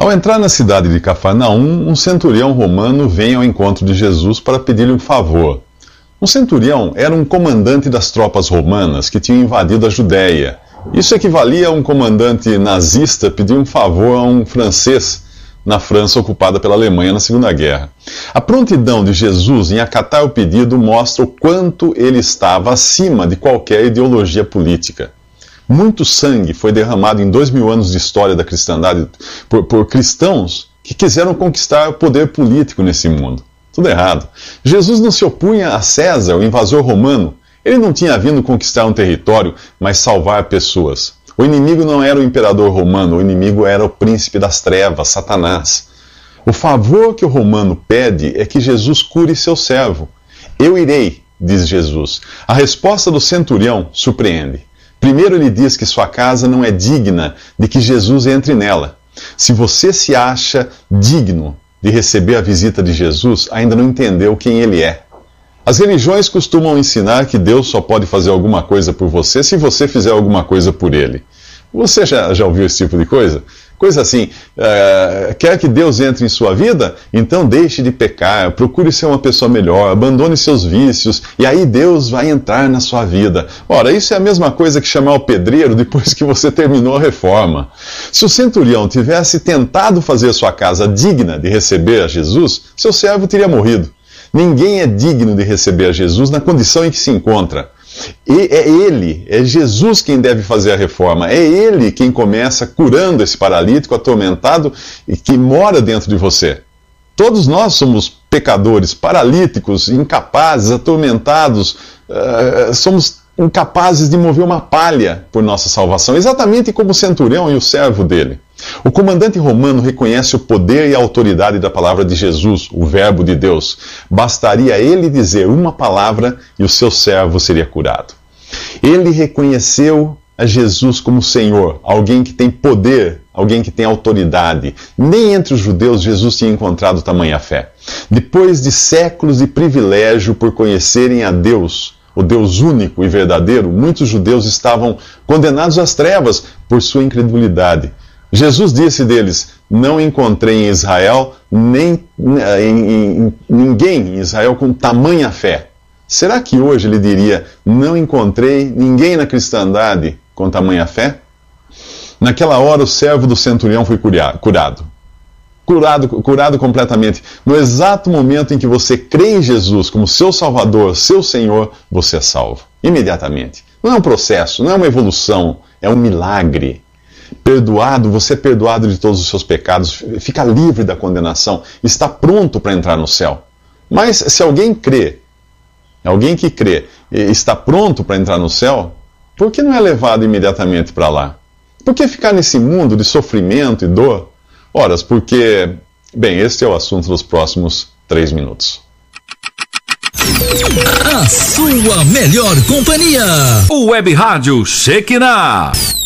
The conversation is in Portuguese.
Ao entrar na cidade de Cafarnaum, um centurião romano vem ao encontro de Jesus para pedir-lhe um favor. Um centurião era um comandante das tropas romanas que tinham invadido a Judéia. Isso equivalia a um comandante nazista pedir um favor a um francês na França ocupada pela Alemanha na Segunda Guerra. A prontidão de Jesus em acatar o pedido mostra o quanto ele estava acima de qualquer ideologia política. Muito sangue foi derramado em 2000 anos de história da cristandade por cristãos que quiseram conquistar o poder político nesse mundo. Tudo errado. Jesus não se opunha a César, o invasor romano. Ele não tinha vindo conquistar um território, mas salvar pessoas. O inimigo não era o imperador romano, o inimigo era o príncipe das trevas, Satanás. O favor que o romano pede é que Jesus cure seu servo. Eu irei, diz Jesus. A resposta do centurião surpreende. Primeiro ele diz que sua casa não é digna de que Jesus entre nela. Se você se acha digno de receber a visita de Jesus, ainda não entendeu quem ele é. As religiões costumam ensinar que Deus só pode fazer alguma coisa por você se você fizer alguma coisa por ele. Você já ouviu esse tipo de coisa? Coisa assim, quer que Deus entre em sua vida? Então deixe de pecar, procure ser uma pessoa melhor, abandone seus vícios, e aí Deus vai entrar na sua vida. Ora, isso é a mesma coisa que chamar o pedreiro depois que você terminou a reforma. Se o centurião tivesse tentado fazer sua casa digna de receber a Jesus, seu servo teria morrido. Ninguém é digno de receber a Jesus na condição em que se encontra. E é Jesus quem deve fazer a reforma. É Ele quem começa curando esse paralítico atormentado e que mora dentro de você. Todos nós somos pecadores, paralíticos, incapazes, atormentados, somos incapazes de mover uma palha por nossa salvação, exatamente como o centurião e o servo dele. O comandante romano reconhece o poder e a autoridade da palavra de Jesus, o Verbo de Deus. Bastaria ele dizer uma palavra e o seu servo seria curado. Ele reconheceu a Jesus como Senhor, alguém que tem poder, alguém que tem autoridade. Nem entre os judeus Jesus tinha encontrado tamanha fé. Depois de séculos de privilégio por conhecerem a Deus, o Deus único e verdadeiro, muitos judeus estavam condenados às trevas por sua incredulidade. Jesus disse deles: não encontrei em Israel ninguém em Israel com tamanha fé. Será que hoje ele diria: não encontrei ninguém na cristandade com tamanha fé? Naquela hora o servo do centurião foi curado completamente. No exato momento em que você crê em Jesus como seu Salvador, seu Senhor, você é salvo. Imediatamente. Não é um processo, não é uma evolução, é um milagre. Perdoado, você é perdoado de todos os seus pecados, fica livre da condenação, está pronto para entrar no céu. Mas se alguém que crê, está pronto para entrar no céu, por que não é levado imediatamente para lá? Por que ficar nesse mundo de sofrimento e dor? Ora, porque... Bem, este é o assunto dos próximos 3 minutos. A sua melhor companhia. O Web Rádio Shekinah.